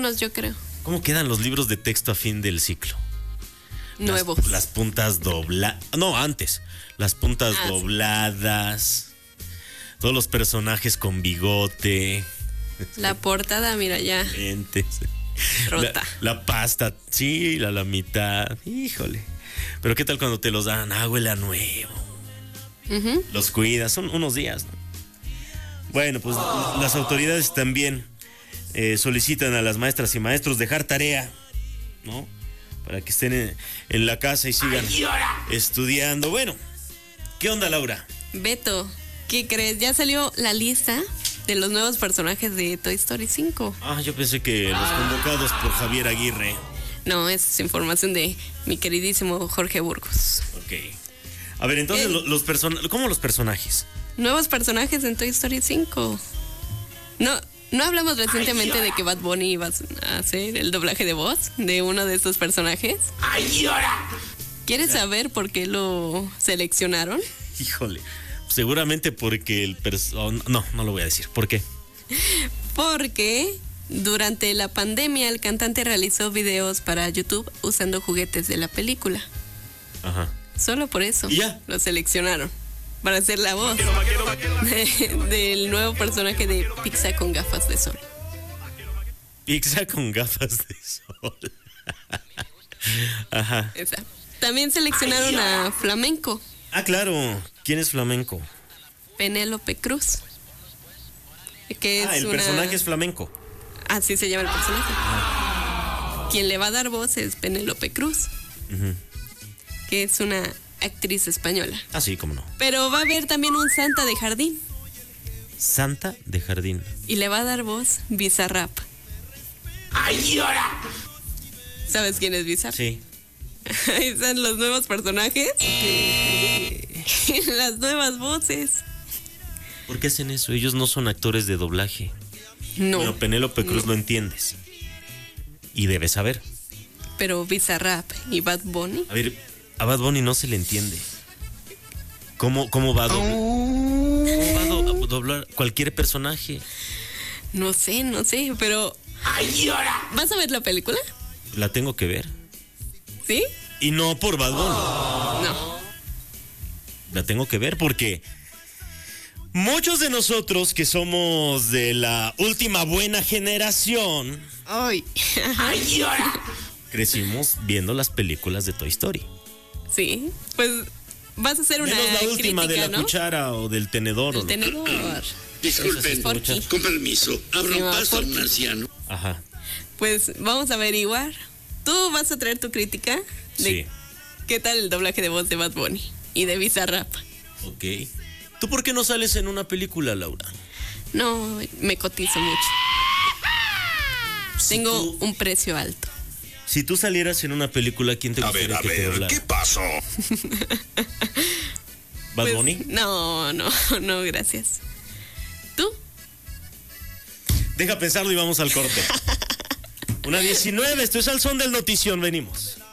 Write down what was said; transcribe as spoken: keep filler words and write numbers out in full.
algunos, yo creo. ¿Cómo quedan los libros de texto a fin del ciclo? Nuevos. Las, las puntas dobladas. No, antes. Las puntas ah, dobladas. Sí. Todos los personajes con bigote. La portada, mira ya. Lentes. Rota. La, la pasta, sí, la, la mitad. Híjole. Pero ¿qué tal cuando te los dan? Ah, huele a nuevo. Uh-huh. Los cuidas, son unos días, ¿no? Bueno, pues oh. las autoridades también eh, solicitan a las maestras y maestros dejar tarea, ¿no? Para que estén en, en la casa y sigan estudiando. Bueno, ¿qué onda, Laura? Beto, ¿qué crees? Ya salió la lista de los nuevos personajes de Toy Story cinco. Ah, yo pensé que los convocados por Javier Aguirre. No, es información de mi queridísimo Jorge Burgos. Ok. A ver, entonces, eh, los person- ¿cómo los personajes? Nuevos personajes en Toy Story cinco. No, no hablamos recientemente de que Bad Bunny iba a hacer el doblaje de voz de uno de estos personajes. ¡Ay, ahora! ¿Quieres saber por qué lo seleccionaron? Híjole, seguramente porque el person... No, no lo voy a decir. ¿Por qué? Porque durante la pandemia el cantante realizó videos para YouTube usando juguetes de la película. Ajá. Solo por eso ¿Ya? lo seleccionaron. Para hacer la voz de, del nuevo personaje de Pizza con gafas de sol. Pizza con gafas de sol. Ajá. Esa. También seleccionaron a Flamenco. Ah, claro. ¿Quién es Flamenco? Penélope Cruz. Que es ah, el una... personaje es Flamenco. Así se llama el personaje. Ah. Quien le va a dar voz es Penélope Cruz. Uh-huh. Que es una actriz española. Ah, sí, cómo no. Pero va a haber también un Santa de jardín. Santa de jardín. Y le va a dar voz Bizarrap. ¡Ay, ahora! ¿Sabes quién es Bizarrap? Sí. Ahí están los nuevos personajes. Las nuevas voces. ¿Por qué hacen eso? Ellos no son actores de doblaje. No. Bueno, Penélope Cruz no. lo entiendes. Y debes saber. Pero Bizarrap y Bad Bunny. A ver, a Bad Bunny no se le entiende. ¿Cómo, cómo va a doblar? ¿Cómo va a do- doblar cualquier personaje? No sé, no sé, pero... ¡Ay, ahora! ¿Vas a ver la película? La tengo que ver. ¿Sí? Y no por Bad Bunny. No. La tengo que ver porque muchos de nosotros que somos de la última buena generación... Ay. ¡Ay, ahora! Crecimos viendo las películas de Toy Story. Sí, pues vas a hacer una menos la última crítica, de la ¿no? cuchara o del tenedor. Del o tenedor. Disculpen, con permiso, abra un paso a un anciano. Ajá. Pues vamos a averiguar. Tú vas a traer tu crítica de Sí. qué tal el doblaje de voz de Bad Bunny y de Bizarrap. Ok. ¿Tú por qué no sales en una película, Laura? No, me cotizo mucho. Si Tengo tú, un precio alto. Si tú salieras en una película, ¿quién te A gustaría ver, a que te ver, doblara? ¿qué pasó? ¿Bad Pues, Bunny? No, no, no, gracias. ¿Tú? Deja pensarlo y vamos al corte. Una diecinueve, esto es Al Son del Notición, venimos.